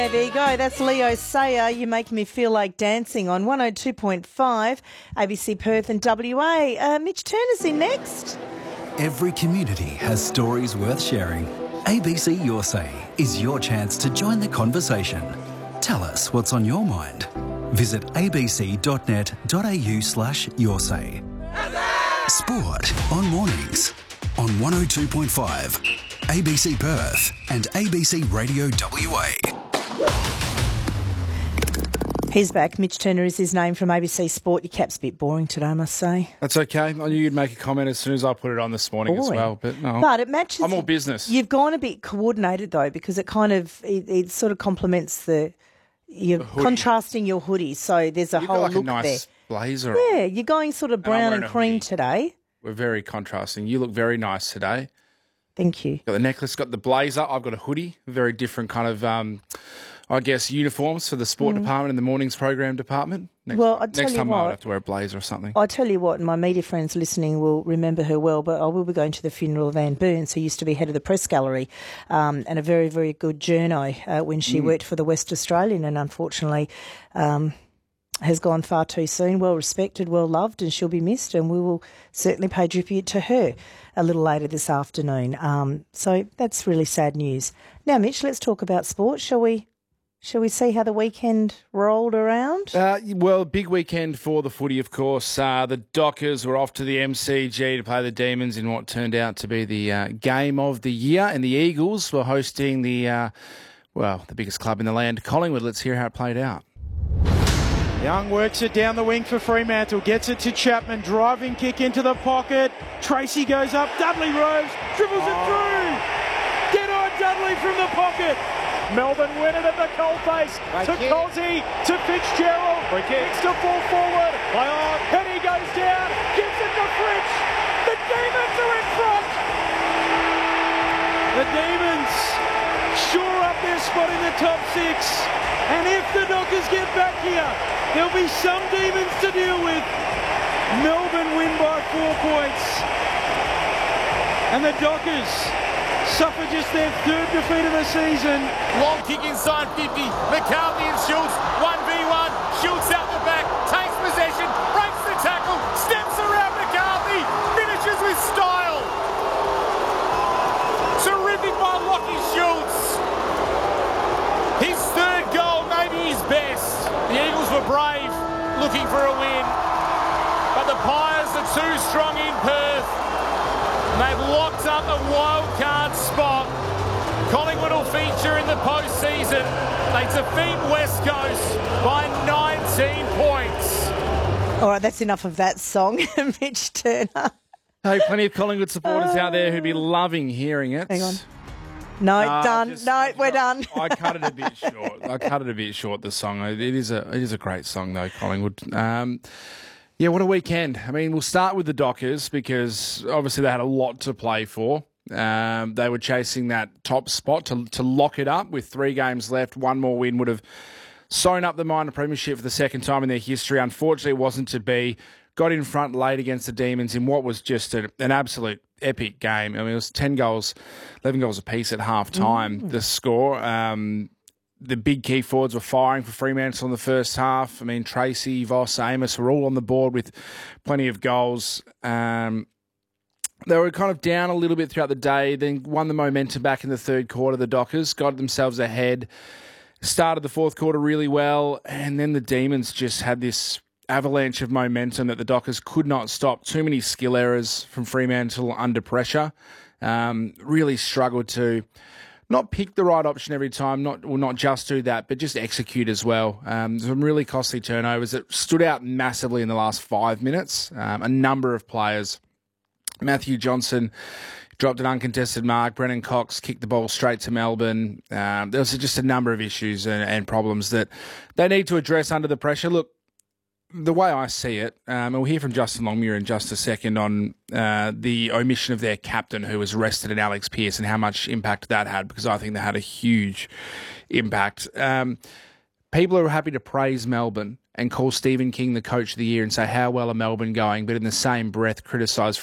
There you go. That's Leo Sayer. You make me feel like dancing on 102.5 ABC Perth and WA. Mitch Turner's in next. Every community has stories worth sharing. ABC Your Say is your chance to join the conversation. Tell us what's on your mind. Visit abc.net.au/yoursay. Sport on mornings on 102.5 ABC Perth and ABC Radio WA. He's back. Mitch Turner is his name from ABC Sport. Your cap's a bit boring today, I must say. That's okay. I knew you'd make a comment as soon as I put it on this morning as well. But no, but it matches. I'm all business. You've gone a bit coordinated though, because it it sort of complements you're contrasting your hoodie. So there's You've whole got look a nice there. Blazer. Yeah, you're going sort of brown and cream today. We're very contrasting. You look very nice today. Thank you. Got the necklace, got the blazer. I've got a hoodie. Very different kind of, uniforms for the sport department and the mornings program department. Next time I might have to wear a blazer or something. I'll tell you what, my media friends listening will remember her well, but I will be going to the funeral of Anne Burns, who used to be head of the press gallery and a very, very good journo when she worked for the West Australian, and unfortunately has gone far too soon. Well respected, well loved, and she'll be missed, and we will certainly pay tribute to her a little later this afternoon. So that's really sad news. Now, Mitch, let's talk about sport, shall we? Shall we see how the weekend rolled around? Well, big weekend for the footy, of course. The Dockers were off to the MCG to play the Demons in what turned out to be the game of the year, and the Eagles were hosting the biggest club in the land, Collingwood. Let's hear how it played out. Young works it down the wing for Fremantle, gets it to Chapman, driving kick into the pocket. Tracy goes up, Dudley Rose dribbles it through. Get on Dudley from the pocket. Melbourne win it at the coalface to Cozzy, to Fitzgerald, needs to fall forward. Penny goes down, gives it to Fritsch. The Demons are in front. The Demons shore up their spot in the top six. And if the Dockers get back here, there'll be some Demons to deal with. Melbourne win by 4 points. And the Dockers suffer just their third defeat of the season. Long kick inside 50. McCarthy and Schultz. 1v1. Schultz out the back. Takes possession. Breaks the tackle. Steps around McCarthy. Finishes with style. Terrific by Lachie Schultz. His third goal, maybe his best. The Eagles were brave, looking for a win. But the Pies are too strong in Perth. They've locked up a wildcard spot. Collingwood will feature in the postseason. They defeat West Coast by 19 points. All right, that's enough of that song, Mitch Turner. Hey, plenty of Collingwood supporters out there who'd be loving hearing it. Hang on. No, done. We're done. I cut it a bit short. The song. It is a great song though, Collingwood. Yeah, what a weekend. I mean, we'll start with the Dockers because obviously they had a lot to play for. They were chasing that top spot to lock it up with 3 games left. One more win would have sewn up the minor premiership for the second time in their history. Unfortunately, it wasn't to be. Got in front late against the Demons in what was just an absolute epic game. I mean, it was 10 goals, 11 goals apiece at half-time, the score. The big key forwards were firing for Fremantle in the first half. I mean, Tracy, Voss, Amos were all on the board with plenty of goals. They were kind of down a little bit throughout the day, then won the momentum back in the third quarter. The Dockers got themselves ahead, started the fourth quarter really well, and then the Demons just had this avalanche of momentum that the Dockers could not stop. Too many skill errors from Fremantle under pressure. Really struggled to not pick the right option every time, not just do that, but just execute as well. Some really costly turnovers that stood out massively in the last 5 minutes. A number of players. Matthew Johnson dropped an uncontested mark. Brennan Cox kicked the ball straight to Melbourne. There was just a number of issues and problems that they need to address under the pressure. Look, the way I see it, and we'll hear from Justin Longmuir in just a second on the omission of their captain who was arrested in Alex Pearce and how much impact that had, because I think that had a huge impact. People are happy to praise Melbourne and call Stephen King the coach of the year and say how well are Melbourne going, but in the same breath criticise